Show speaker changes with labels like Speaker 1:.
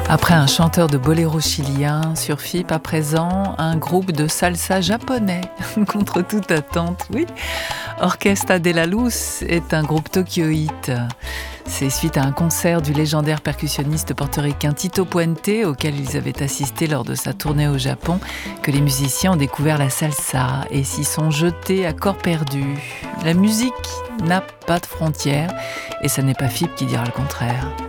Speaker 1: Après un chanteur de boléro chilien, sur FIP à présent, un groupe de salsa japonais, contre toute attente, oui. Orquesta de la Luz est un groupe tokyoïte. C'est suite à un concert du légendaire percussionniste portoricain Tito Puente, auquel ils avaient assisté lors de sa tournée au Japon, que les musiciens ont découvert la salsa et s'y sont jetés à corps perdu. La musique n'a pas de frontières, et ce n'est pas FIP qui dira le contraire.